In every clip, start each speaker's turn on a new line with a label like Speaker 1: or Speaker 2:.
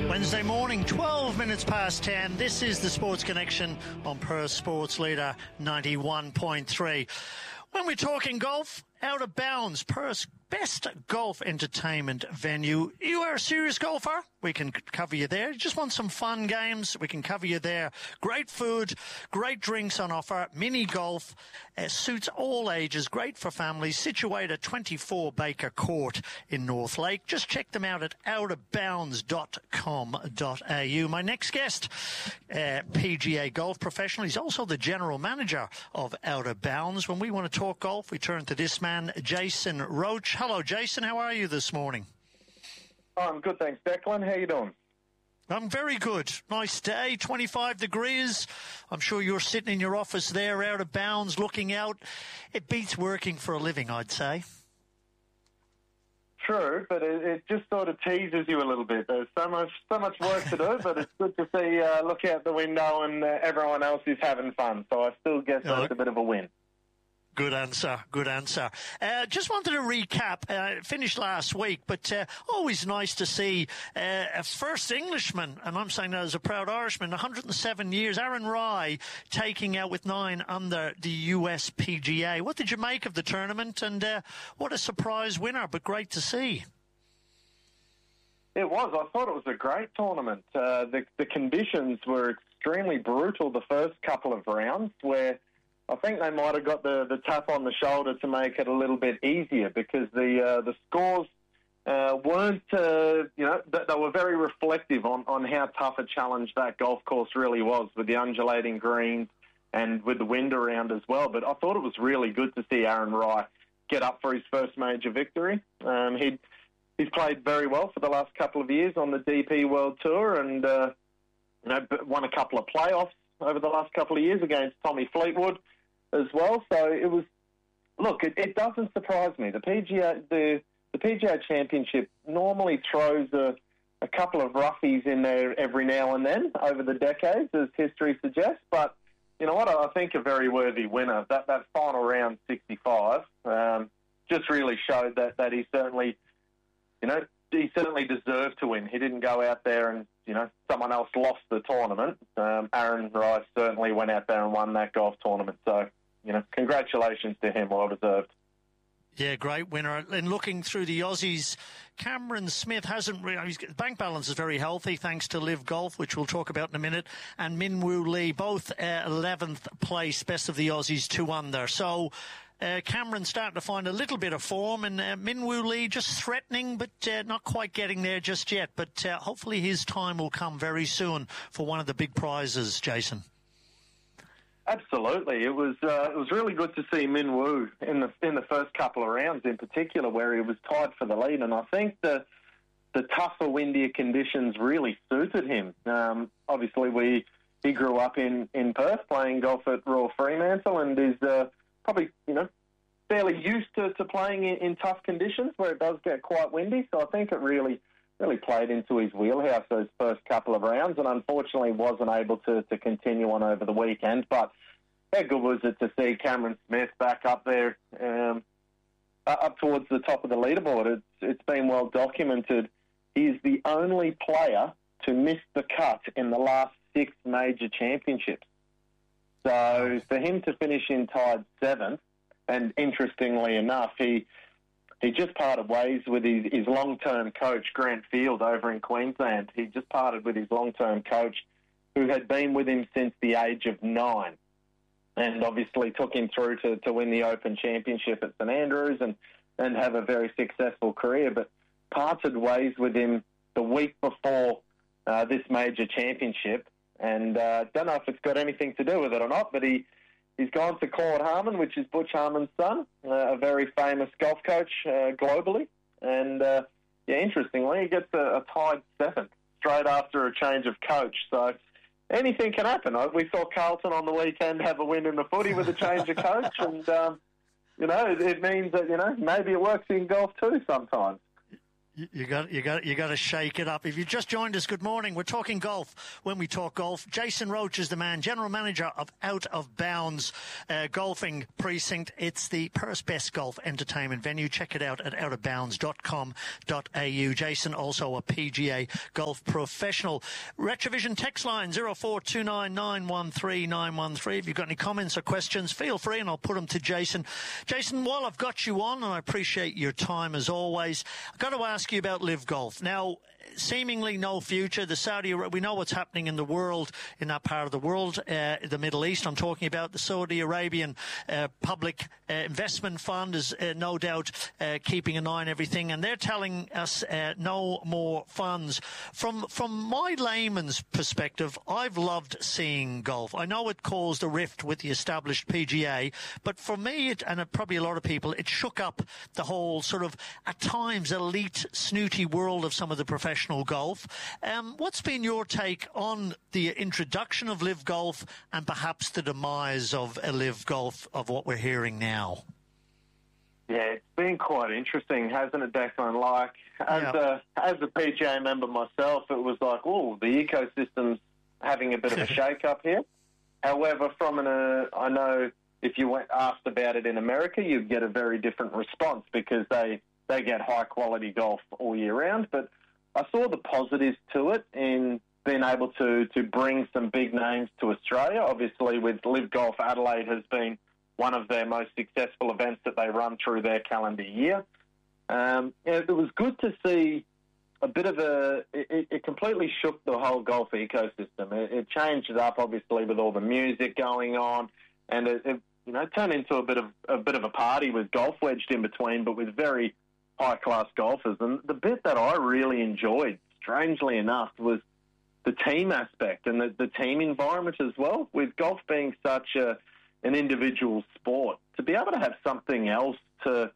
Speaker 1: Wednesday morning, 12 minutes past 10. This is the Sports Connection on Perth Sports Leader 91.3. When we're talking golf, Out of Bounds, Perth's best golf entertainment venue. You are a serious golfer? We can cover you there. You just want some fun games? We can cover you there. Great food, great drinks on offer, mini golf, suits all ages, great for families, situated at 24 Baker Court in North Lake. Just check them out at outofbounds.com.au. My next guest, PGA golf professional. He's also the general manager of Out of Bounds. When we want to talk golf, we turn to this man, Jason Roach. Hello, Jason. How are you this morning?
Speaker 2: I'm good, thanks, Declan. How you doing?
Speaker 1: I'm very good. Nice day, 25 degrees. I'm sure you're sitting in your office there, Out of Bounds, looking out. It beats working for a living, I'd say.
Speaker 2: True, but it just sort of teases you a little bit. There's so much work to do, but it's good to see, look out the window and everyone else is having fun. So I still guess that's a bit of a win.
Speaker 1: Good answer. Just wanted to recap. Finished last week, but always nice to see a first Englishman, and I'm saying that as a proud Irishman, 107 years, Aaron Rai, taking out with 9 under the US PGA. What did you make of the tournament, and what a surprise winner, but great to see.
Speaker 2: It was. I thought it was a great tournament. The conditions were extremely brutal the first couple of rounds, where I think they might have got the tap on the shoulder to make it a little bit easier, because the scores weren't, they were very reflective on how tough a challenge that golf course really was, with the undulating greens and with the wind around as well. But I thought it was really good to see Aaron Rai get up for his first major victory. He's played very well for the last couple of years on the DP World Tour, and won a couple of playoffs over the last couple of years against Tommy Fleetwood as well. So it was, look, it doesn't surprise me. The PGA Championship normally throws a couple of roughies in there every now and then over the decades, as history suggests. But you know what? I think a very worthy winner. That final round, 65, just really showed that he certainly, he certainly deserved to win. He didn't go out there and, someone else lost the tournament. Aaron Rai certainly went out there and won that golf tournament. So, congratulations to him, well deserved.
Speaker 1: Yeah, great winner. And looking through the Aussies, Cameron Smith hasn't really, his bank balance is very healthy thanks to Live Golf, which we'll talk about in a minute, and Min Woo Lee, both 11th place, best of the Aussies, 2 under. So Cameron's starting to find a little bit of form, and Min Woo Lee just threatening, but not quite getting there just yet. But hopefully his time will come very soon for one of the big prizes, Jason.
Speaker 2: Absolutely, it was really good to see Min Woo in the first couple of rounds, in particular, where he was tied for the lead, and I think the tougher, windier conditions really suited him. Obviously, he grew up in Perth, playing golf at Royal Fremantle, and is probably fairly used to playing in tough conditions where it does get quite windy. So I think it really played into his wheelhouse those first couple of rounds, and unfortunately wasn't able to continue on over the weekend. But how good was it to see Cameron Smith back up there, up towards the top of the leaderboard? It's been well documented. He's the only player to miss the cut in the last 6 major championships. So for him to finish in tied 7th, and interestingly enough, he just parted ways with his long-term coach, Grant Field, over in Queensland. He just parted with his long-term coach, who had been with him since the age of 9, and obviously took him through to win the Open Championship at St Andrews and have a very successful career, but parted ways with him the week before this major championship. And don't know if it's got anything to do with it or not, but he's gone to Claude Harmon, which is Butch Harmon's son, a very famous golf coach globally. And, interestingly, he gets a tied 7th straight after a change of coach. So anything can happen. We saw Carlton on the weekend have a win in the footy with a change of coach, and, it means that, maybe it works in golf too sometimes.
Speaker 1: You got to shake it up. If you just joined us, good morning. We're talking golf. When we talk golf, Jason Roach is the man, general manager of Out of Bounds Golfing Precinct. It's the Perth's best golf entertainment venue. Check it out at outofbounds.com.au. Jason, also a PGA golf professional. Retrovision text line 0429913913. If you've got any comments or questions, feel free, and I'll put them to Jason. Jason, while I've got you on, and I appreciate your time as always, I've got to ask you about Live Golf. Now, seemingly no future. The Saudi, we know what's happening in the world, in that part of the world, the Middle East. I'm talking about the Saudi Arabian Public Investment Fund is no doubt keeping an eye on everything, and they're telling us no more funds. From my layman's perspective, I've loved seeing golf. I know it caused a rift with the established PGA, but for me, and probably a lot of people, it shook up the whole sort of, at times, elite, snooty world of some of the professional golf. What's been your take on the introduction of Live Golf and perhaps the demise of Live Golf, of what we're hearing now?
Speaker 2: Yeah, it's been quite interesting, hasn't it, Declan? Like, as a PGA member myself, it was like, oh, the ecosystem's having a bit of a shake-up here. However, I know if you went asked about it in America, you'd get a very different response because they get high-quality golf all year round. But I saw the positives to it in being able to bring some big names to Australia. Obviously, with Live Golf, Adelaide has been one of their most successful events that they run through their calendar year. It was good to see a bit of it completely shook the whole golf ecosystem. It changed it up, obviously, with all the music going on, and it turned into a bit of a party with golf wedged in between, but with very high-class golfers. And the bit that I really enjoyed, strangely enough, was the team aspect and the team environment as well. With golf being such an individual sport, to be able to have something else to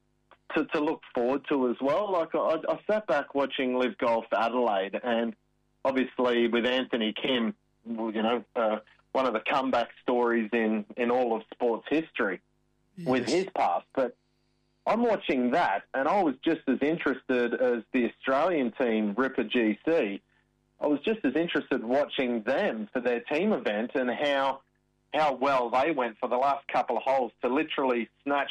Speaker 2: look forward to as well. Like, I sat back watching Live Golf Adelaide, and obviously with Anthony Kim, one of the comeback stories in all of sports history, yes, with his past. But I'm watching that, and I was just as interested as the Australian team, Ripper GC. I was just as interested watching them for their team event and how well they went for the last couple of holes to literally snatch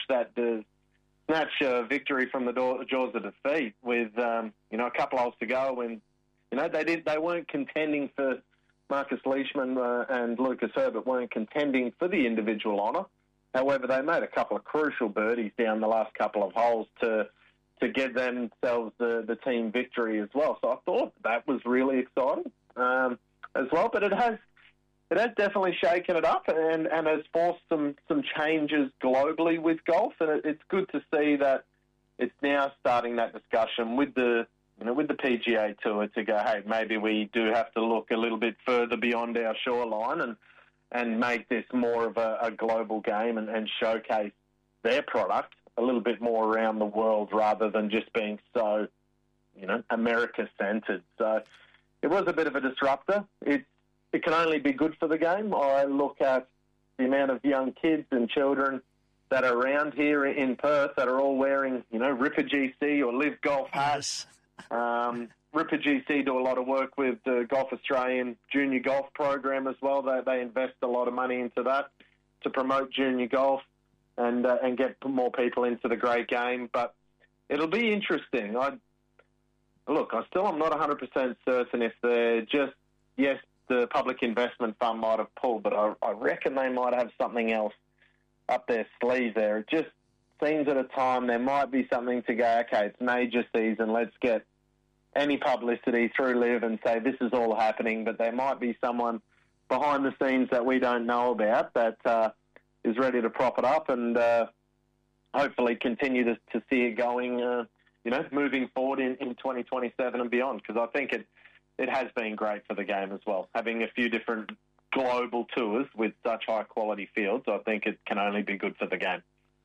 Speaker 2: victory from the jaws of defeat with a couple of holes to go. And they weren't contending for Marcus Leishman and Lucas Herbert weren't contending for the individual honour. However, they made a couple of crucial birdies down the last couple of holes to get themselves the team victory as well. So I thought that was really exciting as well. But it has definitely shaken it up and has forced some changes globally with golf. And it's good to see that it's now starting that discussion with the PGA Tour to go, hey, maybe we do have to look a little bit further beyond our shoreline and make this more of a global game and showcase their product a little bit more around the world rather than just being so, America-centred. So it was a bit of a disruptor. It can only be good for the game. I look at the amount of young kids and children that are around here in Perth that are all wearing, Ripper GC or Live Golf hats. Ripper GC do a lot of work with the Golf Australian junior golf program as well. They invest a lot of money into that to promote junior golf and get more people into the great game. But it'll be interesting. I'm not 100% certain if they're just, yes, the Public Investment Fund might have pulled, but I reckon they might have something else up their sleeve there. It just seems at a time there might be something to go, okay, it's major season, let's get any publicity through Live and say this is all happening, but there might be someone behind the scenes that we don't know about that is ready to prop it up and hopefully continue to see it going, moving forward in 2027 and beyond, because I think it has been great for the game as well. Having a few different global tours with such high-quality fields, I think it can only be good for the game.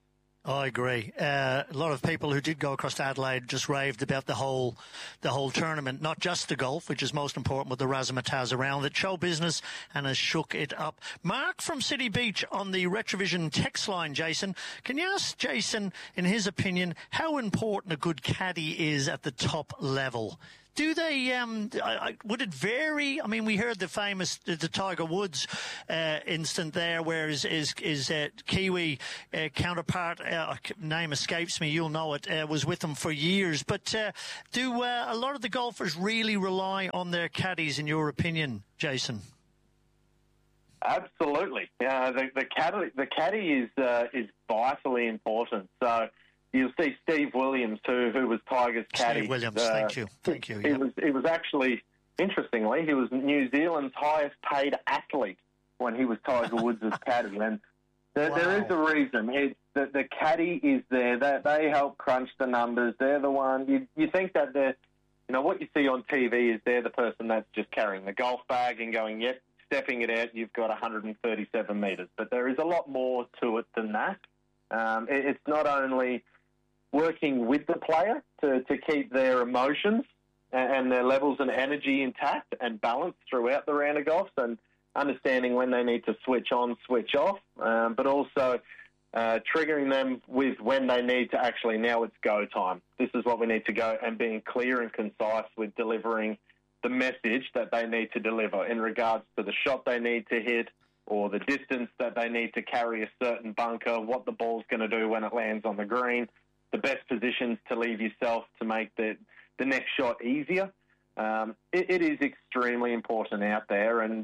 Speaker 1: I agree. A lot of people who did go across to Adelaide just raved about the whole tournament, not just the golf, which is most important, with the razzmatazz around it. Show business and has shook it up. Mark from City Beach on the Retrovision text line, Jason. Can you ask Jason, in his opinion, how important a good caddy is at the top level? Do they, would it vary? I mean, we heard the famous, the Tiger Woods instant there, where his Kiwi counterpart, name escapes me, you'll know it, was with him for years. But do a lot of the golfers really rely on their caddies, in your opinion, Jason?
Speaker 2: Absolutely. The caddy is vitally important. So you'll see Steve Williams, who was Tiger's caddy.
Speaker 1: Steve Williams, thank you.
Speaker 2: He was actually, interestingly, he was New Zealand's highest paid athlete when he was Tiger Woods' caddy. And there is a reason. The caddy is there. They help crunch the numbers. They're the one. You think that what you see on TV is they're the person that's just carrying the golf bag and going, yep, stepping it out, you've got 137 metres. But there is a lot more to it than that. It's not only working with the player to keep their emotions and their levels and energy intact and balanced throughout the round of golf, and understanding when they need to switch on, switch off, but also triggering them with when they need to actually, now it's go time. This is what we need to go, and being clear and concise with delivering the message that they need to deliver in regards to the shot they need to hit, or the distance that they need to carry a certain bunker, what the ball's going to do when it lands on the green, the best positions to leave yourself to make the next shot easier. It is extremely important out there, and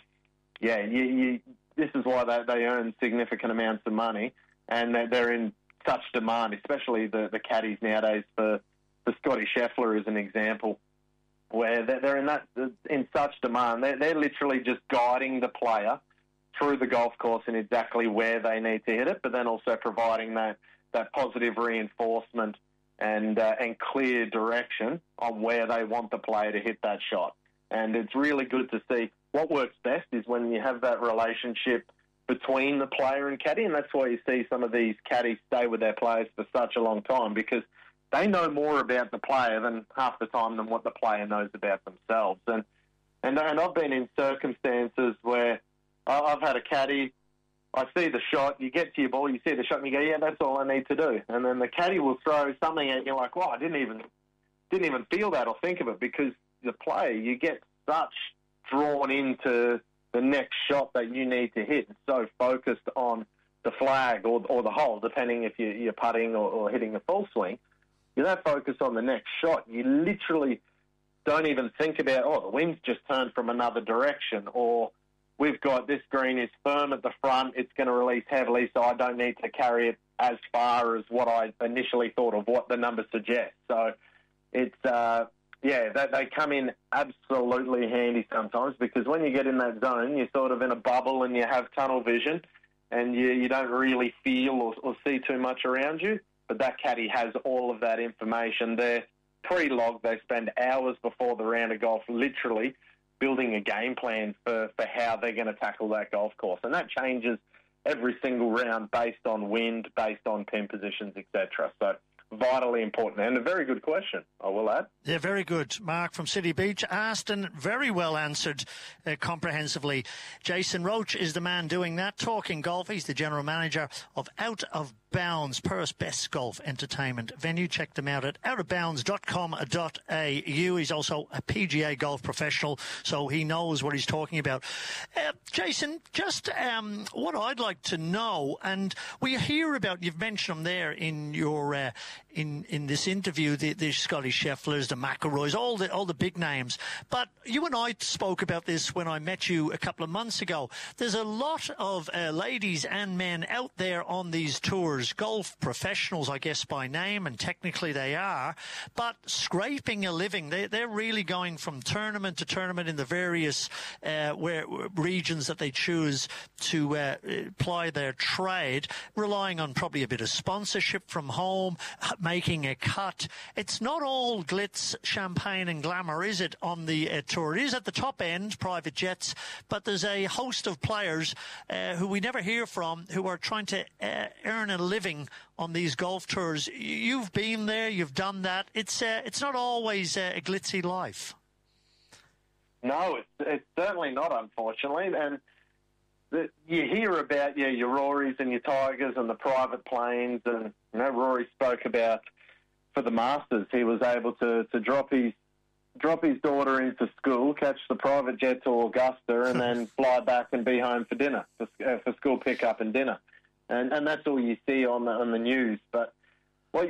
Speaker 2: this is why they earn significant amounts of money, and they're in such demand, especially the caddies nowadays. For Scotty Scheffler is an example, where they're in such demand. They're literally just guiding the player through the golf course in exactly where they need to hit it, but then also providing that positive reinforcement and clear direction on where they want the player to hit that shot. And it's really good to see. What works best is when you have that relationship between the player and caddy, and that's why you see some of these caddies stay with their players for such a long time, because they know more about the player than half the time than what the player knows about themselves. And I've been in circumstances where I've had a caddy, I see the shot, you get to your ball, you see the shot, and you go, yeah, that's all I need to do. And then the caddy will throw something at you like, wow, I didn't even feel that or think of it, because the player, you get such drawn into the next shot that you need to hit, and so focused on the flag or the hole, depending if you're putting or hitting a full swing. You're that focused on the next shot. You literally don't even think about, the wind's just turned from another direction, or we've got this green is firm at the front, it's going to release heavily, so I don't need to carry it as far as what I initially thought of what the number suggests. So it's, they come in absolutely handy sometimes, because when you get in that zone, you're sort of in a bubble and you have tunnel vision and you don't really feel or see too much around you. But that caddy has all of that information there. Pre-log, they spend hours before the round of golf literally building a game plan for how they're going to tackle that golf course. And that changes every single round based on wind, based on pin positions, etc. So vitally important, and a very good question, I will add.
Speaker 1: Yeah, very good. Mark from City Beach asked and very well answered comprehensively. Jason Roach is the man doing that, talking golf. He's the general manager of Out of Bounds, Perth's best golf entertainment venue. Check them out at outofbounds.com.au. He's also a PGA golf professional, so he knows what he's talking about. Jason, just what I'd like to know, and we hear about, you've mentioned them there in your in this interview, the Scotty Schefflers, the McIlroys, all the big names. But you and I spoke about this when I met you a couple of months ago. There's a lot of ladies and men out there on these tours, golf professionals, I guess, by name, and technically they are, but scraping a living. They're really going from tournament to tournament in the various regions that they choose to ply their trade, relying on probably a bit of sponsorship from home, making a cut. It's not all glitz, champagne and glamour, is it, on the tour? It is at the top end, private jets, but there's a host of players who we never hear from, who are trying to earn a living living on these golf tours. You've been there, you've done that. It's not always a glitzy life.
Speaker 2: No, it's certainly not, unfortunately. And you hear about your Rorys and your Tigers and the private planes, and Rory spoke about for the Masters, he was able to drop his daughter into school, catch the private jet to Augusta, and then fly back and be home for dinner, for school pickup and dinner. And that's all you see on the news. But what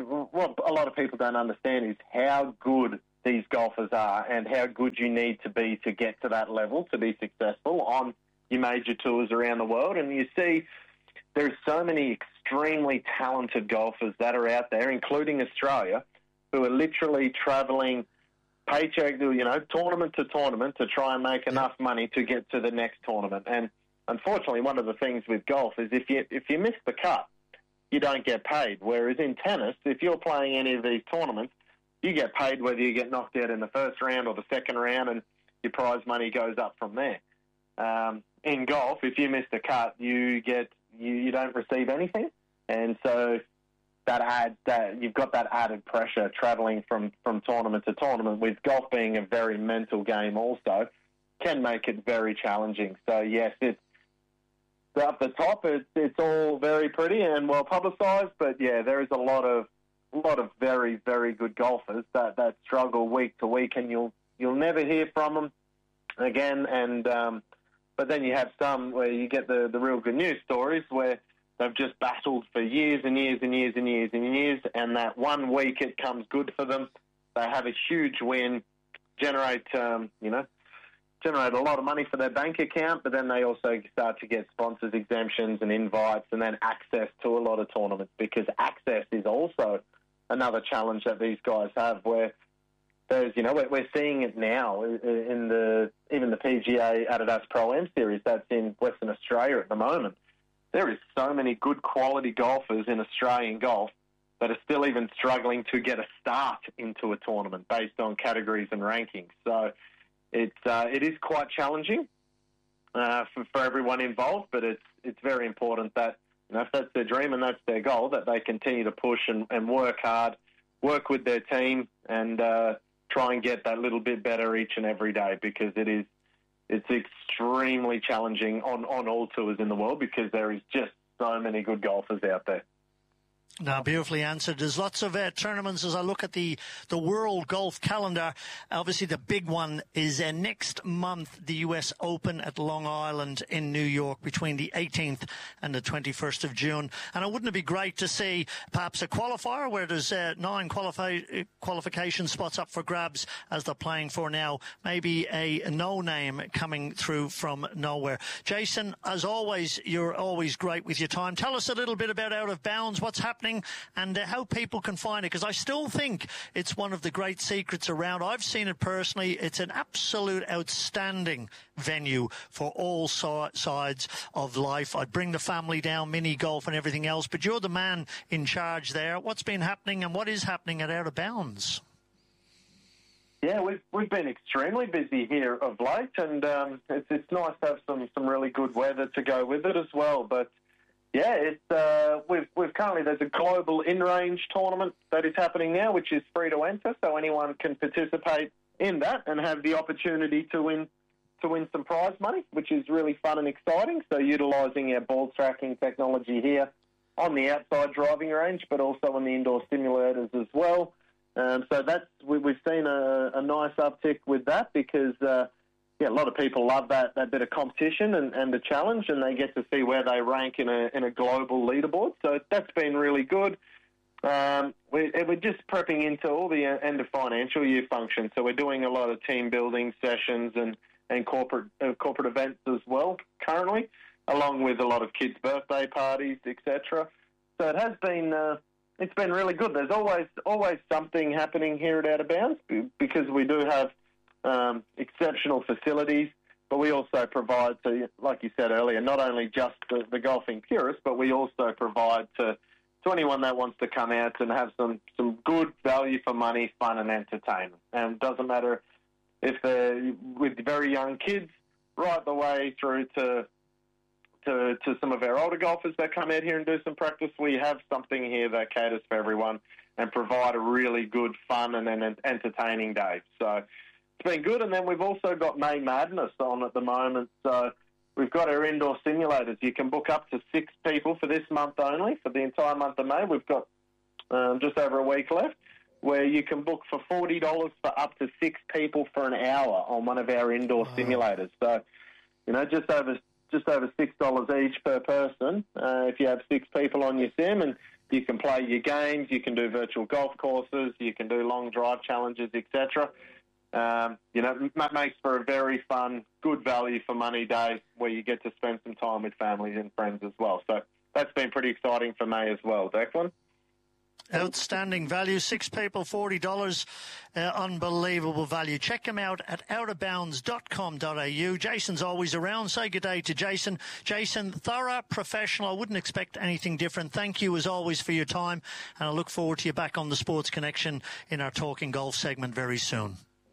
Speaker 2: a lot of people don't understand is how good these golfers are and how good you need to be to get to that level to be successful on your major tours around the world. And you see there's so many extremely talented golfers that are out there, including Australia, who are literally travelling paycheck, tournament to tournament to try and make enough money to get to the next tournament. And unfortunately, one of the things with golf is if you miss the cut, you don't get paid. Whereas in tennis, if you're playing any of these tournaments, you get paid whether you get knocked out in the first round or the second round, and your prize money goes up from there. In golf, if you miss the cut, you don't receive anything, and so you've got that added pressure travelling from tournament to tournament. With golf being a very mental game, also can make it very challenging. So yes, it's up the top. It's all very pretty and well publicised, but yeah, there is a lot of very, very good golfers that struggle week to week, and you'll never hear from them again. And but then you have some where you get the real good news stories where they've just battled for years and years and years and years and years, and that 1 week it comes good for them. They have a huge win, generate a lot of money for their bank account, but then they also start to get sponsors exemptions and invites and then access to a lot of tournaments, because access is also another challenge that these guys have, where there's, we're seeing it now in even the PGA Adidas Pro-Am Series that's in Western Australia at the moment. There is so many good quality golfers in Australian golf that are still even struggling to get a start into a tournament based on categories and rankings. So it is quite challenging for everyone involved, but it's very important that if that's their dream and that's their goal, that they continue to push and work hard, work with their team, and try and get that little bit better each and every day, because it's extremely challenging on all tours in the world, because there is just so many good golfers out there.
Speaker 1: Now, beautifully answered. There's lots of tournaments as I look at the World Golf calendar. Obviously, the big one is next month, the US Open at Long Island in New York between the 18th and the 21st of June. And wouldn't it be great to see perhaps a qualifier where there's 9 qualification spots up for grabs as they're playing for now? Maybe a no-name coming through from nowhere. Jason, as always, you're always great with your time. Tell us a little bit about Out of Bounds, what's happening, and how people can find it, because I still think it's one of the great secrets around. I've seen it personally. It's an absolute outstanding venue for all sides of life. I'd bring the family down, mini golf and everything else, but you're the man in charge there. What's been happening and what is happening at Out of Bounds?
Speaker 2: Yeah, we've been extremely busy here of late, and it's nice to have some really good weather to go with it as well. But yeah, we've currently, there's a global in-range tournament that is happening now, which is free to enter, so anyone can participate in that and have the opportunity to win some prize money, which is really fun and exciting. So utilising our ball tracking technology here on the outside driving range, but also on the indoor simulators as well. So we've seen a nice uptick with that, because a lot of people love that bit of competition and the challenge, and they get to see where they rank in a global leaderboard. So that's been really good. We're just prepping into all the end of financial year functions. So we're doing a lot of team building sessions and corporate events as well currently, along with a lot of kids' birthday parties, etc. So it has been it's been really good. There's always something happening here at Out of Bounds, because we do have exceptional facilities, but we also provide to, like you said earlier, not only just the golfing purists, but we also provide to anyone that wants to come out and have some good value for money, fun and entertainment. And it doesn't matter if they're with very young kids, right the way through to to some of our older golfers that come out here and do some practice, we have something here that caters for everyone and provide a really good, fun and an entertaining day. So it's been good. And then we've also got May Madness on at the moment. So we've got our indoor simulators. You can book up to 6 people for this month only, for the entire month of May. We've got just over a week left, where you can book for $40 for up to 6 people for an hour on one of our indoor simulators. So, just over $6 each per person if you have 6 people on your sim, and you can play your games, you can do virtual golf courses, you can do long drive challenges, etc. That makes for a very fun, good value for money day where you get to spend some time with families and friends as well. So that's been pretty exciting for me as well. Declan?
Speaker 1: Outstanding value. 6 people, $40. Unbelievable value. Check him out at outofbounds.com.au. Jason's always around. Say good day to Jason. Jason, thorough, professional. I wouldn't expect anything different. Thank you, as always, for your time. And I look forward to you back on the Sports Connection in our Talking Golf segment very soon.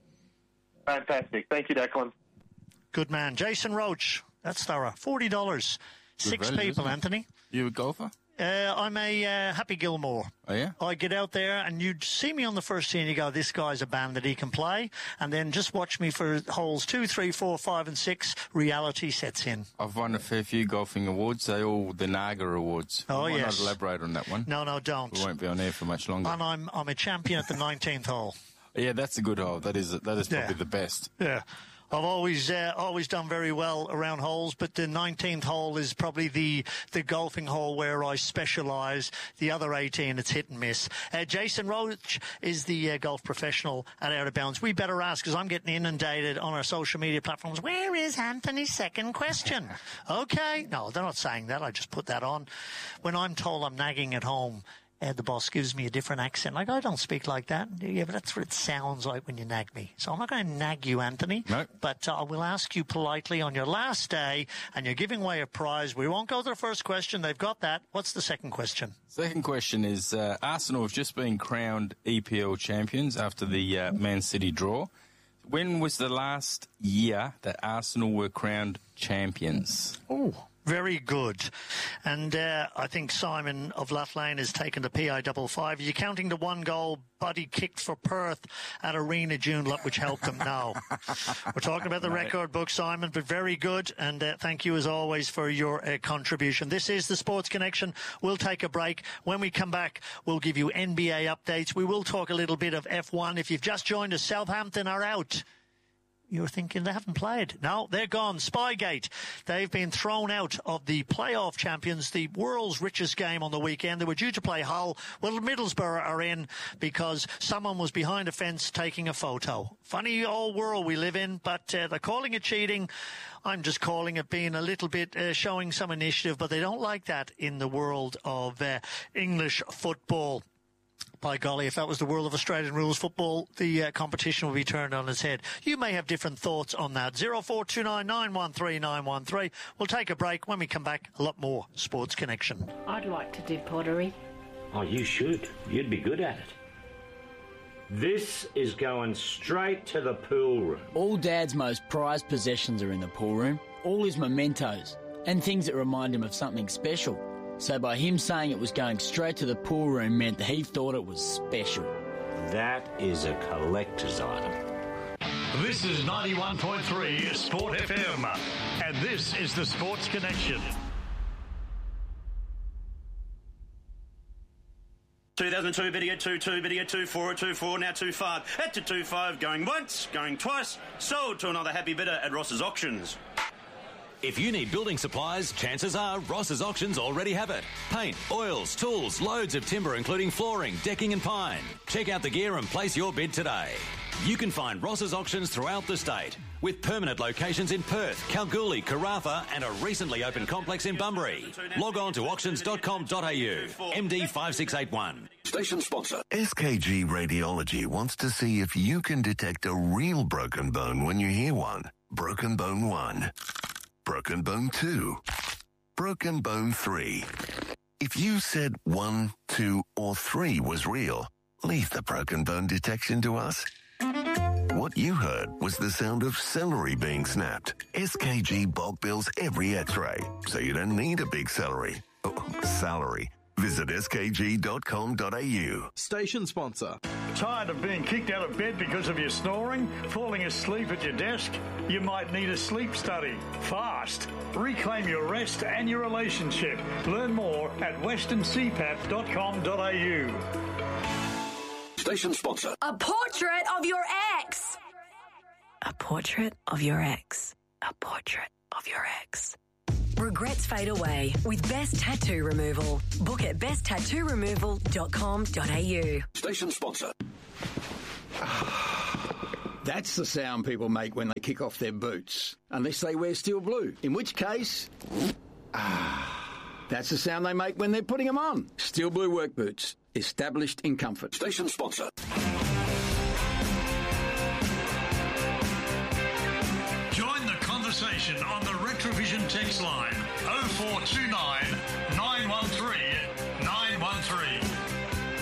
Speaker 2: Fantastic. Thank you, Declan.
Speaker 1: Good man. Jason Roach. That's thorough. $40. 6 people, Anthony.
Speaker 3: You a golfer?
Speaker 1: I'm a Happy Gilmore.
Speaker 3: Oh, yeah?
Speaker 1: I get out there and you'd see me on the first tee and you go, this guy's a bandit, he can play. And then just watch me for holes 2, 3, 4, 5 and 6. Reality sets in.
Speaker 3: I've won a fair few golfing awards. They're all the Naga Awards.
Speaker 1: Oh,
Speaker 3: yes.
Speaker 1: yes.
Speaker 3: Not elaborate on that one.
Speaker 1: No, don't.
Speaker 3: We won't be on air for much longer.
Speaker 1: And I'm a champion at the 19th hole.
Speaker 3: Yeah, that's a good hole. That is probably the best.
Speaker 1: Yeah. I've always done very well around holes, but the 19th hole is probably the golfing hole where I specialise. The other 18, it's hit and miss. Jason Roach is the golf professional at Out of Bounds. We better ask, because I'm getting inundated on our social media platforms. Where is Anthony's second question? Okay. No, they're not saying that. I just put that on. When I'm told I'm nagging at home, the boss gives me a different accent. Like, I don't speak like that. Yeah, but that's what it sounds like when you nag me. So I'm not going to nag you, Anthony.
Speaker 3: No.
Speaker 1: But I will ask you politely on your last day, and you're giving away a prize. We won't go to the first question. They've got that. What's the second question?
Speaker 3: Second question is, Arsenal have just been crowned EPL champions after the Man City draw. When was the last year that Arsenal were crowned champions?
Speaker 1: Oh, very good. And I think Simon of Lathlane has taken the PI55. You're counting the 1 goal Buddy kicked for Perth at Arena June, which helped them now. We're talking about the record book, Simon, but very good. And thank you, as always, for your contribution. This is the Sports Connection. We'll take a break. When we come back, we'll give you NBA updates. We will talk a little bit of F1. If you've just joined us, Southampton are out. You're thinking they haven't played. No, they're gone. Spygate. They've been thrown out of the playoff champions, the world's richest game on the weekend. They were due to play Hull. Well, Middlesbrough are in because someone was behind a fence taking a photo. Funny old world we live in, but they're calling it cheating. I'm just calling it being a little bit showing some initiative, but they don't like that in the world of English football. By golly, if that was the world of Australian rules football, the competition will be turned on its head. You may have different thoughts on that. 0429 913 913. We'll take a break. When we come back, a lot more Sports Connection.
Speaker 4: I'd like to do pottery.
Speaker 5: Oh, you should. You'd be good at it. This is going straight to the pool room.
Speaker 6: All Dad's most prized possessions are in the pool room. All his mementos and things that remind him of something special. So by him saying it was going straight to the pool room meant that he thought it was special.
Speaker 5: That is a collector's item.
Speaker 7: This is 91.3 Sport FM, and this is the Sports Connection.
Speaker 8: 2002, video 2-2, video 2-4, 2-4, now 2-5. At to 2-5, going once, going twice, sold to another happy bidder at Ross's Auctions.
Speaker 9: If you need building supplies, chances are Ross's Auctions already have it. Paint, oils, tools, loads of timber including flooring, decking and pine. Check out the gear and place your bid today. You can find Ross's Auctions throughout the state, with permanent locations in Perth, Kalgoorlie, Karratha and a recently opened complex in Bunbury. Log on to auctions.com.au. MD 5681.
Speaker 10: Station sponsor. SKG Radiology wants to see if you can detect a real broken bone when you hear one. Broken Bone 1. Broken Bone 2. Broken Bone 3. If you said 1, 2, or 3 was real, leave the broken bone detection to us. 1, What you heard was the sound of celery being snapped. SKG bulk bills every x-ray, so you don't need a big salary. Visit skg.com.au.
Speaker 4: Station sponsor.
Speaker 7: Tired of being kicked out of bed because of your snoring? Falling asleep at your desk? You might need a sleep study. Fast. Reclaim your rest and your relationship. Learn more at westerncpap.com.au.
Speaker 9: Station sponsor.
Speaker 11: A portrait of your ex. A portrait of your ex. A portrait of your ex. Regrets fade away with Best Tattoo Removal. Book at besttattooremoval.com.au.
Speaker 9: Station sponsor.
Speaker 12: That's the sound people make when they kick off their boots. Unless they wear steel blue. In which case... that's the sound they make when they're putting them on. Steel blue work boots. Established in comfort.
Speaker 9: Station sponsor.
Speaker 7: Join the conversation on the Retrovision text line 0429 913 913.